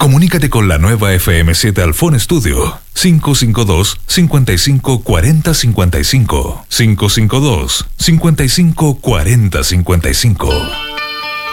Comunícate con la nueva FM7 Alfón Studio 552-5540-55 552-5540-55.